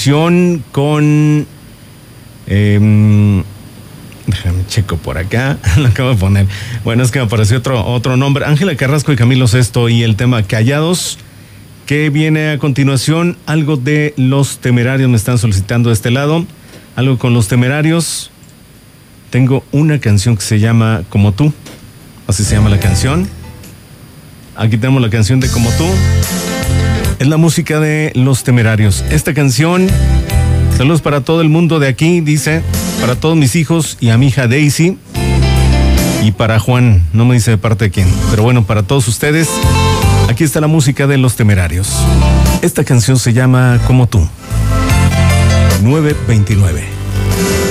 continuación con... déjame checo por acá, lo acabo de poner. Bueno, es que me apareció otro nombre. Ángela Carrasco y Camilo Sesto y el tema Callados. ¿Qué viene a continuación? Algo de Los Temerarios me están solicitando de este lado. Algo con Los Temerarios. Tengo una canción que se llama Como Tú. Así se llama la canción. Aquí tenemos la canción de Como Tú. Es la música de Los Temerarios. Esta canción, saludos para todo el mundo de aquí, dice, para todos mis hijos y a mi hija Daisy. Y para Juan, no me dice de parte de quién. Pero bueno, para todos ustedes, aquí está la música de Los Temerarios. Esta canción se llama Como Tú. 9:29.